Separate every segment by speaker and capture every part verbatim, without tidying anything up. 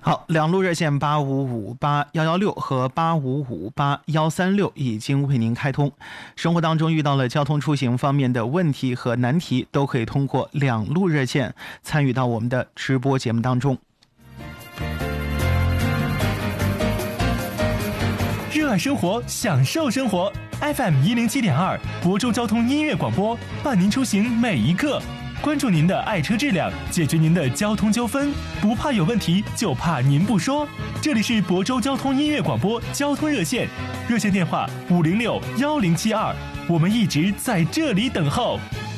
Speaker 1: 好，两路热线八五五八幺幺六和八五五八幺三六已经为您开通。生活当中遇到了交通出行方面的问题和难题，都可以通过两路热线参与到我们的直播节目当中。
Speaker 2: 热爱生活，享受生活。F M 一零七点二，亳州交通音乐广播，伴您出行每一刻。关注您的爱车质量，解决您的交通纠纷，不怕有问题，就怕您不说。这里是亳州交通音乐广播交通热线，热线电话五零六幺零七二，我们一直在这里等候。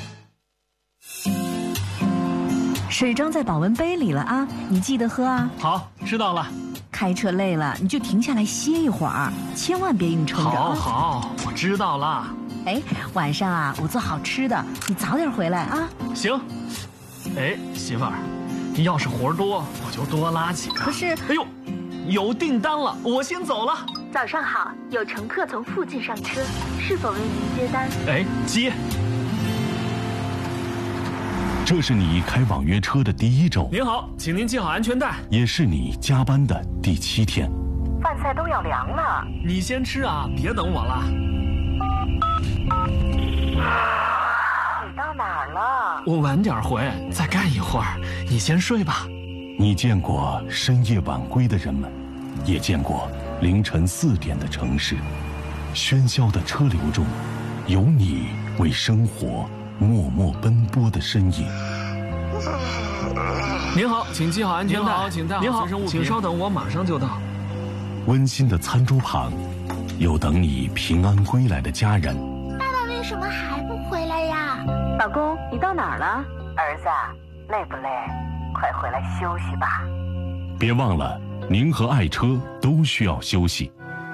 Speaker 3: 水装在保温杯里了啊，你记得喝啊。
Speaker 4: 好，知道了。
Speaker 3: 开车累了，你就停下来歇一会儿，千万别硬撑着。
Speaker 4: 好好，我知道了。
Speaker 3: 哎，晚上啊，我做好吃的，你早点回来啊。
Speaker 4: 行。哎，媳妇儿，你要是活多，我就多拉几个。
Speaker 3: 可是，
Speaker 4: 哎呦，有订单了，我先走了。
Speaker 5: 早上好，有乘客从附近上车，是否为您接单？
Speaker 4: 哎，接。
Speaker 6: 这是你开网约车的第一周。
Speaker 4: 您好，请您系好安全带。
Speaker 6: 也是你加班的第七天。
Speaker 5: 饭菜都要凉了，
Speaker 4: 你先吃啊，别等我了。
Speaker 5: 你到哪儿了？
Speaker 4: 我晚点回，再干一会儿。你先睡吧。
Speaker 6: 你见过深夜晚归的人们，也见过凌晨四点的城市。喧嚣的车流中，有你为生活默默奔波的身影。
Speaker 4: 您好，请系好安全带。您好，请带好随身物品。请稍等，我马上就到。
Speaker 6: 温馨的餐桌旁，有等你平安归来的家人。
Speaker 5: 爸爸为什么还不回来呀？
Speaker 3: 老公，你到哪儿了？
Speaker 5: 儿子，累不累？快回来休息吧。
Speaker 6: 别忘了，您和爱车都需要休息。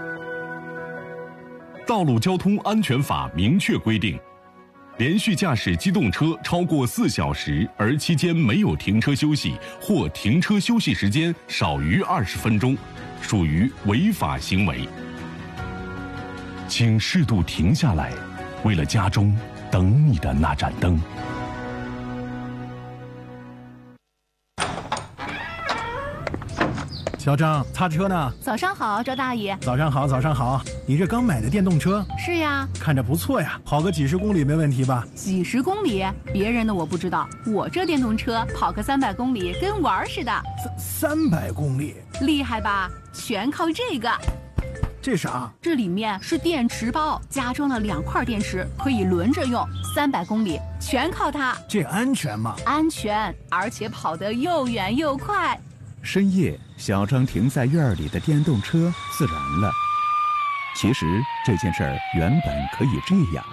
Speaker 6: 道路交通安全法明确规定，连续驾驶机动车超过四小时，而期间没有停车休息，或停车休息时间少于二十分钟，属于违法行为。请适度停下来，为了家中等你的那盏灯。
Speaker 7: 小张，擦车呢？
Speaker 8: 早上好，周大爷。
Speaker 7: 早上好，早上好。你这刚买的电动车？
Speaker 8: 是呀。
Speaker 7: 看着不错呀，跑个几十公里没问题吧？
Speaker 8: 几十公里？别人的我不知道，我这电动车跑个三百公里跟玩儿似的。
Speaker 7: 三三百公里？
Speaker 8: 厉害吧？全靠这个。
Speaker 7: 这啥？
Speaker 8: 这里面是电池包，加装了两块电池，可以轮着用，三百公里全靠它。
Speaker 7: 这安全吗？
Speaker 8: 安全，而且跑得又远又快。
Speaker 9: 深夜，小张停在院里的电动车自燃了。其实这件事儿原本可以这样。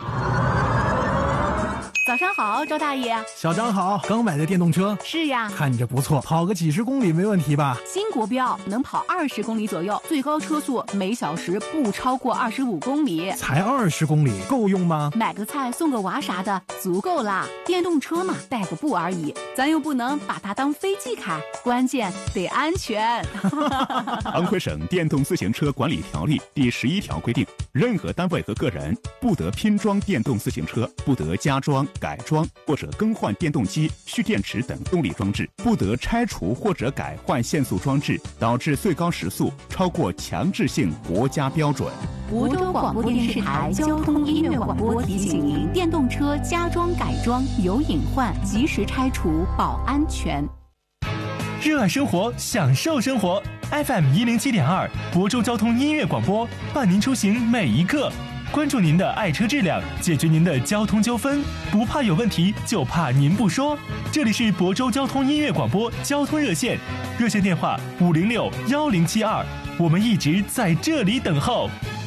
Speaker 8: 早上好，周大爷。
Speaker 7: 小张好，刚买的电动车？
Speaker 8: 是呀。
Speaker 7: 看着不错，跑个几十公里没问题吧？
Speaker 8: 新国标，能跑二十公里左右，最高车速每小时不超过二十五公里。
Speaker 7: 才二十公里，够用吗？
Speaker 8: 买个菜送个娃啥的，足够啦。电动车嘛，带个步而已，咱又不能把它当飞机开，关键得安全。
Speaker 9: 安徽省电动自行车管理条例第十一条规定，任何单位和个人不得拼装电动自行车，不得加装、改装或者更换电动机、蓄电池等动力装置，不得拆除或者改换限速装置，导致最高时速超过强制性国家标准。
Speaker 8: 亳州广播电视台交通音乐广播提醒您：电动车加装改装有隐患，及时拆除保安全。
Speaker 2: 热爱生活，享受生活。F M 一零七点二，亳州交通音乐广播，伴您出行每一刻。关注您的爱车质量，解决您的交通纠纷，不怕有问题，就怕您不说。这里是亳州交通音乐广播交通热线，热线电话五零六幺零七二，我们一直在这里等候。